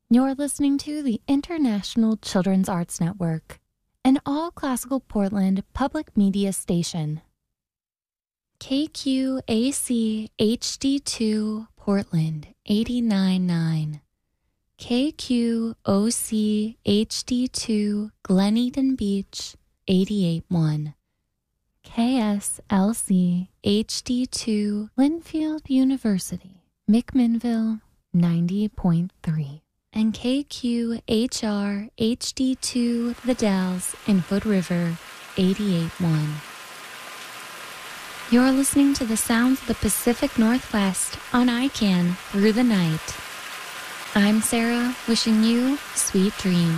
You're listening to the International Children's Arts Network, an all-classical Portland public media station. KQAC HD2 Portland 89.9. KQOC HD2 Glen Eden Beach 88.1. KSLC HD2 Linfield University, McMinnville 90.3. And KQHR HD2 The Dalles in Hood River 88.1. You're listening to the sounds of the Pacific Northwest on ICANN through the night. I'm Sarah, wishing you sweet dreams.